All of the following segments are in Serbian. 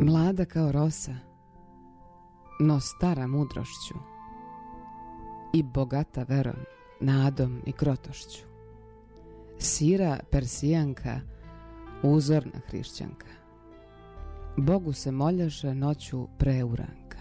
Mlada kao rosa, no stara mudrošću i bogata verom, nadom i krotošću. Sira Persijanka, uzorna hrišćanka, Bogu se moljaše noću preuranka.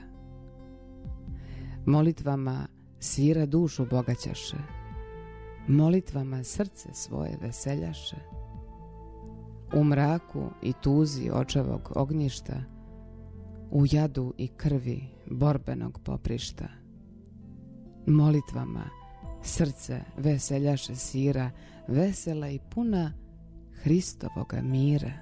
Molitvama Sira dušu bogaćaše, molitvama srce svoje veseljaše. U mraku i tuzi očevog ognjišta, u jadu i krvi borbenog poprišta, molitvama srce veseljaše Sira, vesela i puna Hristovoga mira.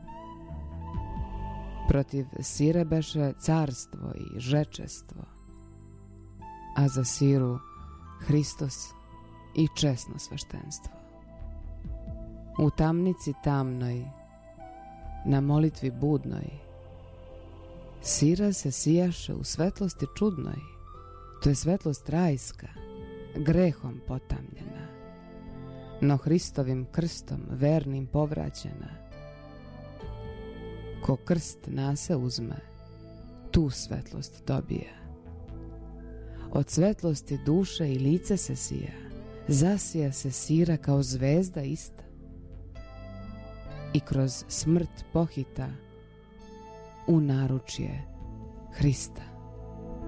Protiv Sire beše carstvo i žečestvo, a za Siru Hristos i česno sveštenstvo. U tamnici tamnoj, na molitvi budnoj, Sira se sijaše u svetlosti čudnoj. To je svetlost rajska, grehom potamljena, no Hristovim krstom vernim povraćena. Ko krst nase uzme, tu svetlost dobija. Od svetlosti duše i lice se sija, zasija se Sira kao zvezda ista. I kroz smrt pohita u naručje Hrista.